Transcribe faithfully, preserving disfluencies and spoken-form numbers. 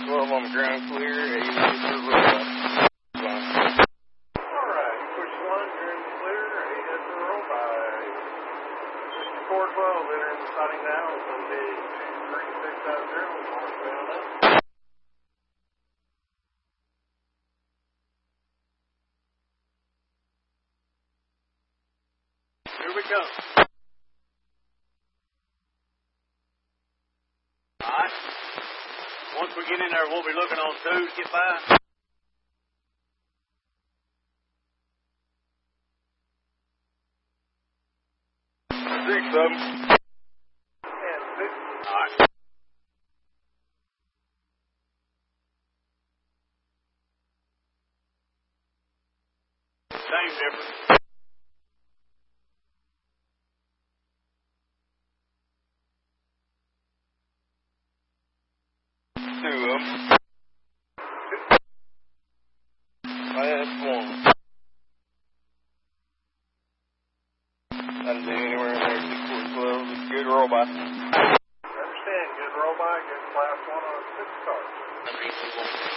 twelve on the ground clear, eight for robot. Alright, push one, ground clear, eight at the robot. sixty-four twelve, entering the sighting now, it's going to be two three six out zero, northbound up. Here we go. Alright. Once we get in there, we'll be looking on two to get by. Six of them. And six. Alright. Same difference. Two of them. Last one. That'll do anywhere in there, sixty-four twelve. Good robot. Understand, good robot, good class one on a six car.